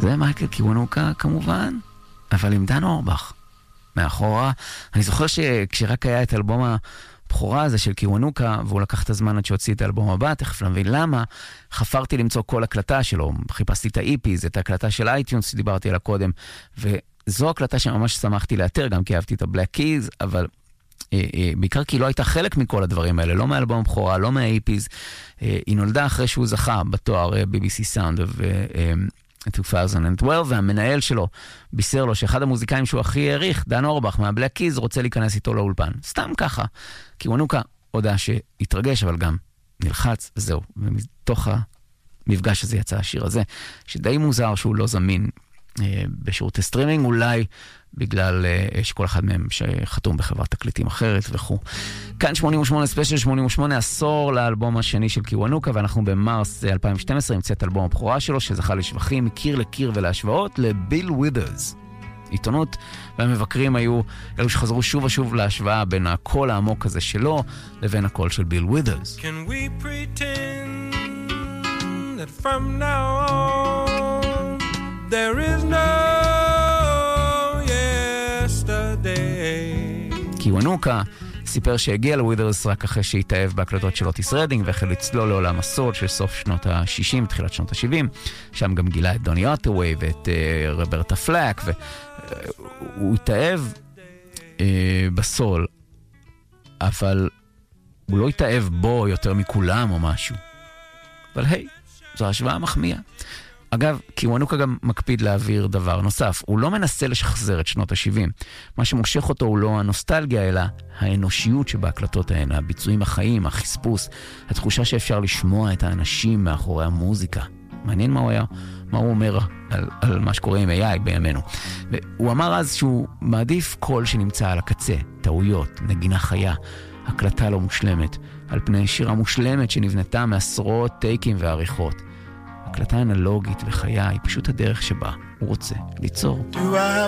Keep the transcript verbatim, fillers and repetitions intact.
זה מייקל קיוונוקה כמובן, אבל עם דן אורבך. מאחורה, אני זוכר שכשרק היה את אלבום הבכורה הזה של קיוונוקה, והוא לקח את הזמן עד שהוציא את האלבום הבא, תכף להבין למה, חפרתי למצוא כל הקלטה שלו, חיפשתי את ה-איפיז, את ההקלטה של אייטיונס שדיברתי עליה קודם, וזו הקלטה שממש שמחתי לאתר, גם כי אהבתי את הבלק קיז, אבל אה, אה, בעיקר כי לא הייתה חלק מכל הדברים האלה, לא מהאלבום הבכורה, לא מה-איפיז, אה, היא נולדה אחרי שהוא זכה בתואר אה, בי בי סי Sound of אה, אלפיים ושתים עשרה, והמנהל שלו בישר לו שאחד המוזיקאים שהוא הכי העריך, דן אורבך מהבלק קיז, רוצה להיכנס איתו לאולפן. סתם ככה. קיוונוקה הודעה שהתרגש, אבל גם נלחץ, וזהו. ומתוך המפגש הזה יצא השיר הזה, שדי מוזר שהוא לא זמין אה, בשירותי סטרימינג, אולי בגלל אה, שכל אחד מהם שחתום בחברת תקליטים אחרת וכו'. כאן שמונים ושמונה ספיישל שמונים ושמונה, עשור לאלבום השני של קיוונוקה, ואנחנו במרס אלפיים ושתים עשרה המצאת אלבום הבכורה שלו, שזכה לשבחים מקיר לקיר ולהשוואות לביל ווית'רס. עיתונות והמבקרים היו אלו שחזרו שוב ושוב להשוואה בין הקול העמוק הזה שלו לבין הקול של ביל ווית'רס. Can we pretend that from now on there is no קיוונוקה סיפר שהגיע לווית'רס רק אחרי שהתאהב בהקלטות של אוטיס רדינג והחל לצלול לעולם הסול של סוף שנות ה-שישים, תחילת שנות ה-שבעים, שם גם גילה את דוני אוטווי ואת uh, רוברטה פלאק, והוא uh, התאהב uh, בסול, אבל הוא לא התאהב בו יותר מכולם או משהו. אבל היי, זו השוואה מחמיאה. אגב, קיוונוקה גם מקפיד להעביר דבר נוסף. הוא לא מנסה לשחזר את שנות ה-שבעים. מה שמושך אותו הוא לא הנוסטלגיה, אלא האנושיות שבהקלטות ההן, הביצועים החיים, החספוס, התחושה שאפשר לשמוע את האנשים מאחורי המוזיקה. מעניין מה הוא היה, מה הוא אומר על, על מה שקורה עם איי איי בימינו. והוא אמר אז שהוא מעדיף קול שנמצא על הקצה, טעויות, נגינה חיה, הקלטה לא מושלמת, על פני שירה מושלמת שנבנתה מעשרות טייקים ועריכות. הקלטה אנלוגית וחיה היא פשוט הדרך שבה הוא רוצה ליצור.